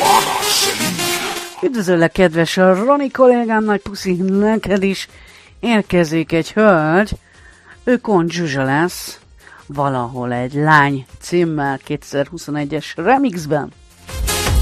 Üdvözöllek, kedves Rani kollégám, nagy puszi neked is. Érkezik egy hölgy, ő Kont Zsuzsa lesz, valahol egy lány címmel 2021-es remixben.